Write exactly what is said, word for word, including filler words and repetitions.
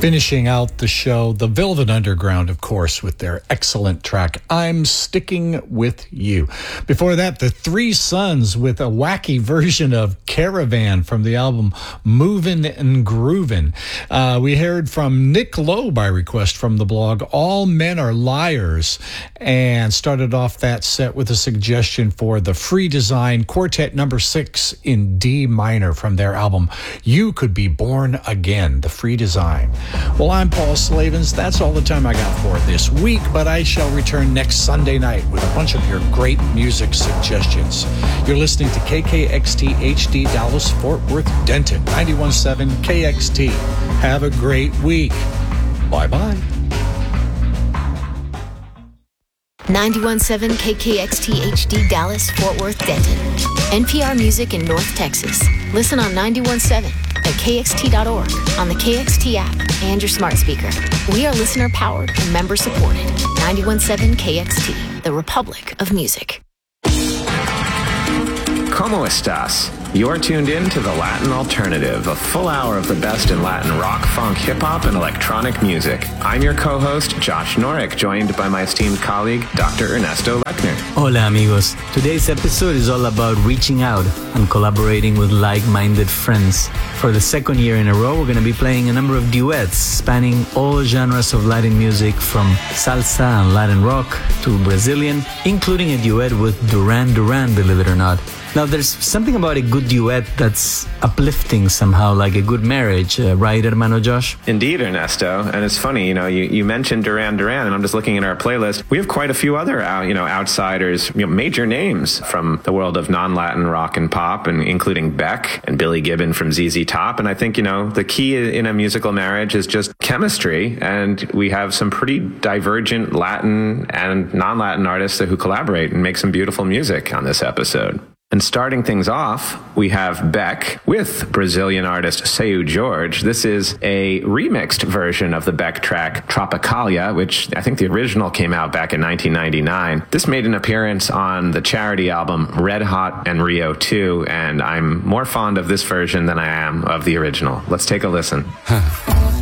Finishing out the show, the Velvet Underground, of course, with their excellent track, I'm Sticking With You. Before that, the Three Sons with a wacky version of Caravan from the album Movin' and Groovin'. Uh, we heard from Nick Lowe by request from the blog, All Men Are Liars, and started off that set with a suggestion for the Free Design Quartet number six in D minor from their album You Could Be Born Again, the Free Design. Well, I'm Paul Slavens. That's all the time I got for this week, but I shall return next Sunday night with a bunch of your great music suggestions. You're listening to K K X T H D Dallas Fort Worth Denton, ninety-one point seven K X T. Have a great week. Bye-bye. ninety-one point seven K K X T H D Dallas Fort Worth Denton. N P R Music in North Texas. Listen on ninety-one point seven at K X T dot org, on the K X T app, and your smart speaker. We are listener-powered and member-supported. ninety-one point seven K X T, the Republic of Music. ¿Cómo estás? You're tuned in to The Latin Alternative, a full hour of the best in Latin rock, funk, hip-hop, and electronic music. I'm your co-host, Josh Norick, joined by my esteemed colleague, Doctor Ernesto Lechner. Hola, amigos. Today's episode is all about reaching out and collaborating with like-minded friends. For the second year in a row, we're going to be playing a number of duets spanning all genres of Latin music, from salsa and Latin rock to Brazilian, including a duet with Duran Duran, believe it or not. Now, there's something about a good duet that's uplifting somehow, like a good marriage, uh, right, hermano Josh? Indeed, Ernesto. And it's funny, you know, you, you mentioned Duran Duran, and I'm just looking at our playlist. We have quite a few other, uh, you know, outsiders, you know, major names from the world of non-Latin rock and pop, and including Beck and Billy Gibbon from Z Z Top. And I think, you know, the key in a musical marriage is just chemistry. And we have some pretty divergent Latin and non-Latin artists who collaborate and make some beautiful music on this episode. And starting things off, we have Beck with Brazilian artist Seu Jorge. This is a remixed version of the Beck track Tropicalia, which I think the original came out back in nineteen ninety-nine. This made an appearance on the charity album Red Hot and Rio two, and I'm more fond of this version than I am of the original. Let's take a listen. Huh.